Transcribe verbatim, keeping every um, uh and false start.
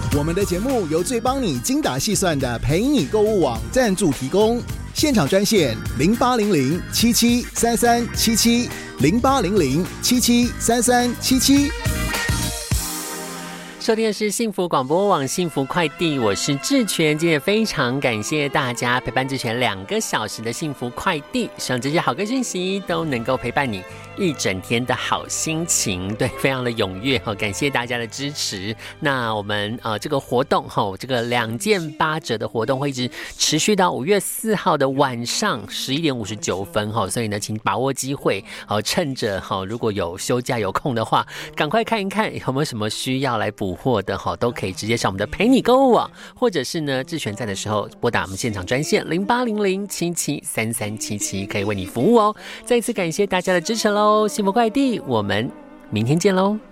我们的节目由最帮你精打细算的陪你购物网赞助提供，现场专线零八零零七七三三七七零八零零七七三三七七。 收听的是幸福广播网幸福快递，我是志全。今天也非常感谢大家陪伴志全两个小时的幸福快递，希望这些好歌讯息都能够陪伴你一整天的好心情。对，非常的踊跃，感谢大家的支持。那我们呃这个活动这个两件八折的活动会一直持续到五月四号的晚上十一点五十九分，所以呢请把握机会，趁着如果有休假有空的话，赶快看一看有没有什么需要来补货的，都可以直接上我们的陪你购物网，或者是呢志全在的时候拨打我们现场专线零八零零七七三三七七，可以为你服务哦。再一次感谢大家的支持喽，幸福快递，我们明天见喽。